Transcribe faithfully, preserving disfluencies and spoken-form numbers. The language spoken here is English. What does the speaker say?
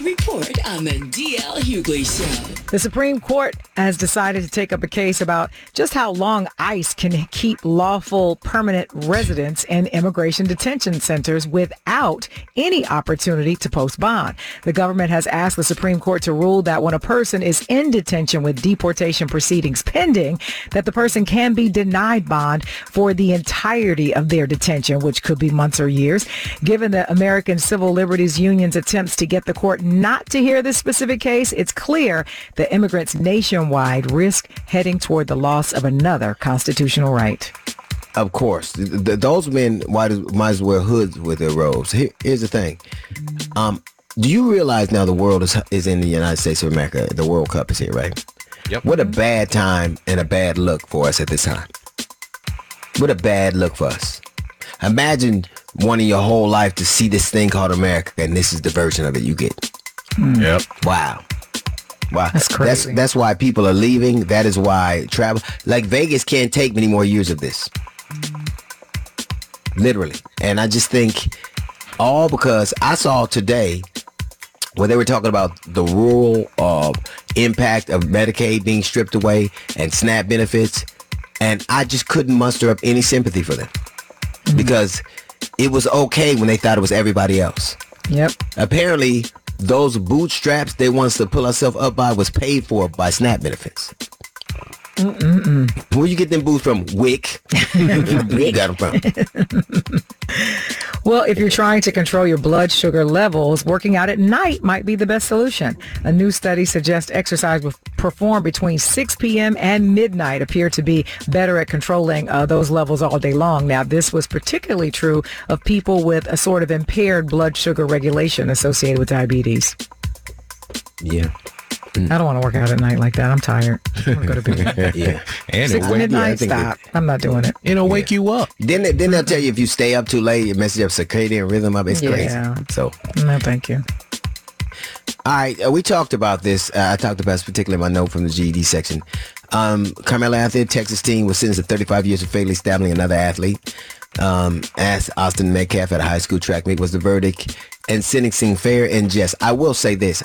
Report on the D L Hughley Show. The Supreme Court has decided to take up a case about just how long ICE can keep lawful permanent residents in immigration detention centers without any opportunity to post bond. The government has asked the Supreme Court to rule that when a person is in detention with deportation proceedings pending, that the person can be denied bond for the entirety of their detention, which could be months or years. Given the American Civil Liberties Union's attempts to get the court not to hear this specific case, it's clear that immigrants nationwide risk heading toward the loss of another constitutional right. Of course. Th- th- those men might as, might as well wear hoods with their robes. Here, here's the thing. Um, do you realize now the world is is in the United States of America? The World Cup is here, right? Yep. What a bad time and a bad look for us at this time. What a bad look for us. Imagine wanting your whole life to see this thing called America, and this is the version of it you get. Mm. Yep. Wow. Wow. That's crazy. That's, that's why people are leaving. That is why travel, like Vegas can't take many more years of this. Literally. And I just think all because I saw today where they were talking about the rural uh, impact of Medicaid being stripped away and SNAP benefits. And I just couldn't muster up any sympathy for them mm-hmm. because it was okay when they thought it was everybody else. Yep. Apparently, those bootstraps they want us to pull ourselves up by was paid for by SNAP benefits. Mm-mm-mm. Where you get them boots from? Wick. Where you got them from? Well, if you're trying to control your blood sugar levels, working out at night might be the best solution. A new study suggests exercise performed between six p.m. and midnight appear to be better at controlling uh, those levels all day long. Now, this was particularly true of people with a sort of impaired blood sugar regulation associated with diabetes. Yeah. Mm. I don't want to work out at night like that. I'm tired. I want to go to bed. Yeah. And Six it wake, midnight, yeah, stop. It, I'm not doing it. It'll wake yeah. you up. Then, they, then they'll tell you if you stay up too late, it messes your circadian rhythm up. It's yeah. crazy. So, no, thank you. All right. Uh, we talked about this. Uh, I talked about this, particularly my note from the G E D section. Um, Carmelo Anthony, Texas teen, was sentenced to thirty-five years for fatally stabbing another athlete. Um, as Austin Metcalf at a high school track meet was the verdict, and sentencing fair and just. I will say this.